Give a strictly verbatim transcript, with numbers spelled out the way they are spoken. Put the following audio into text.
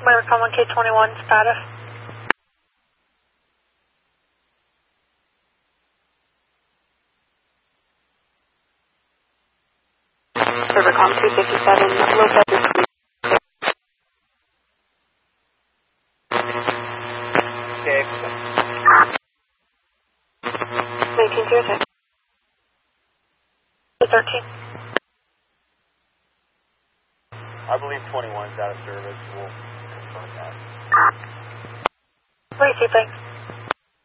Microcom one K twenty-one, status. Servercom two fifty-seven, low pressure. Six. nineteen zero six. thirteen. I believe twenty-one is out of service. We'll confirm that. Receive, thanks.